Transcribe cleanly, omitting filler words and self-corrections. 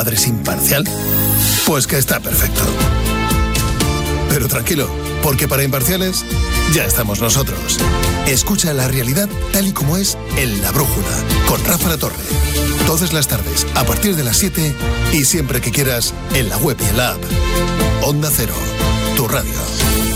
¿Padres imparcial? Pues que está perfecto. Pero tranquilo, porque para imparciales ya estamos nosotros. Escucha la realidad tal y como es en La Brújula, con Rafa La Torre. Todas las tardes, a partir de las 7 y siempre que quieras, en la web y en la app. Onda Cero, tu radio.